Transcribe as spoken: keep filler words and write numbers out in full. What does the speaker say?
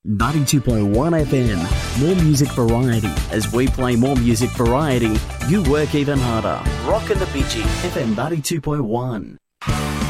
ninety-two point one F M, more music variety. As we play more music variety, you work even harder. Rock and the Bitchy, F M ninety-two point one.